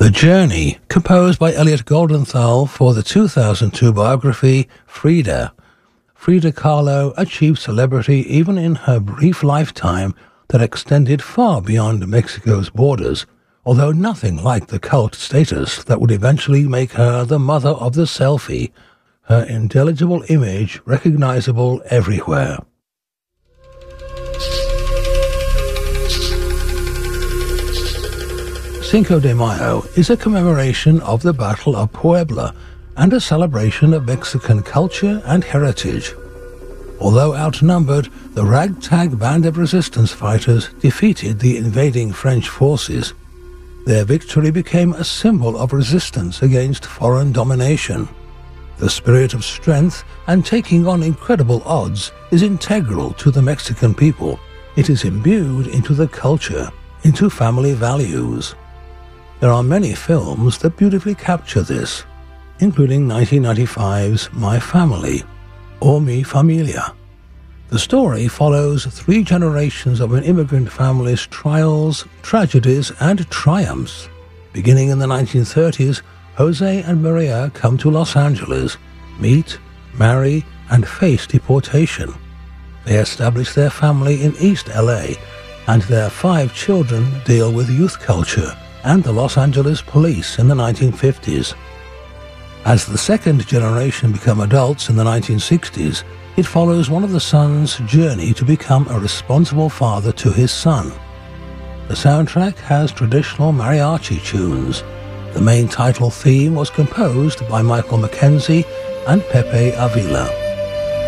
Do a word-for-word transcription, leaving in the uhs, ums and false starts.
The Journey, composed by Elliot Goldenthal for the two thousand two biography Frida. Frida Kahlo achieved celebrity even in her brief lifetime that extended far beyond Mexico's borders, although nothing like the cult status that would eventually make her the mother of the selfie, her indelible image recognizable everywhere. Cinco de Mayo is a commemoration of the Battle of Puebla and a celebration of Mexican culture and heritage. Although outnumbered, the ragtag band of resistance fighters defeated the invading French forces. Their victory became a symbol of resistance against foreign domination. The spirit of strength and taking on incredible odds is integral to the Mexican people. It is imbued into the culture, into family values. There are many films that beautifully capture this, including nineteen ninety-five's My Family, or Mi Familia. The story follows three generations of an immigrant family's trials, tragedies, and triumphs. Beginning in the nineteen thirties, Jose and Maria come to Los Angeles, meet, marry, and face deportation. They establish their family in East L A, and their five children deal with youth culture and the Los Angeles police in the nineteen fifties. As the second generation become adults in the nineteen sixties, it follows one of the son's journey to become a responsible father to his son. The soundtrack has traditional mariachi tunes. The main title theme was composed by Michael McKenzie and Pepe Avila.